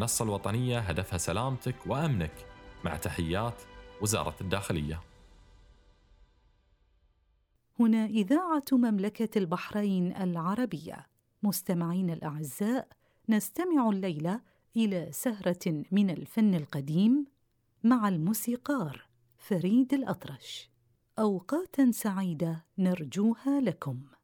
المنصة الوطنية هدفها سلامتك وأمنك، مع تحيات وزارة الداخلية. هنا إذاعة مملكة البحرين العربية. مستمعين الأعزاء، نستمع الليلة إلى سهرة من الفن القديم مع الموسيقار فريد الأطرش. أوقاتاً سعيدة نرجوها لكم.